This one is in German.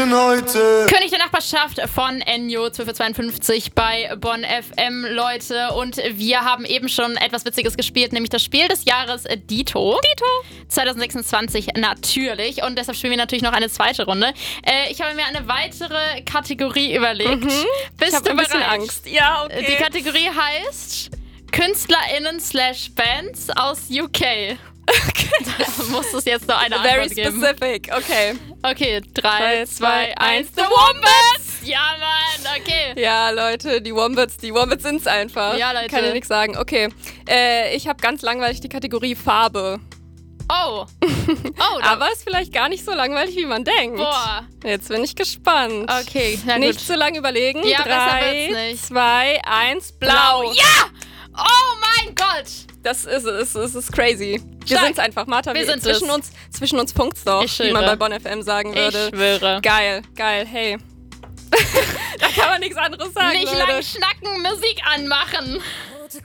Heute. König der Nachbarschaft von Ennio, 12:52 bei Bonn FM, Leute. Und wir haben eben schon etwas Witziges gespielt, nämlich das Spiel des Jahres Dito. 2026 natürlich. Und deshalb spielen wir natürlich noch eine zweite Runde. Ich habe mir eine weitere Kategorie überlegt. Ich habe ein bisschen Angst. Ja, okay. Die Kategorie heißt KünstlerInnen/Bands aus UK. Okay. Da muss es jetzt noch eine Antwort geben. Very specific, okay. Okay, 3, 2, 1, The Wombats! Ja, Mann, okay. Ja, Leute, die Wombats sind's einfach. Ja, Leute. Kann ja nichts sagen. Okay, ich habe ganz langweilig die Kategorie Farbe. Oh. Aber ist vielleicht gar nicht so langweilig, wie man denkt. Boah. Jetzt bin ich gespannt. Okay, na gut. Nicht zu lange überlegen. Ja, 3, besser wird's nicht. 2, 1, blau. Ja! Oh mein Gott! Das ist crazy. Wir Stark. sind's einfach, Martha. Wir sind zwischen uns funkt's doch, Ich wie man schwöre. bei Bonn FM sagen würde. Ich schwöre. Geil, hey. Da kann man nichts anderes sagen, Nicht Leute. lang schnacken, Musik anmachen.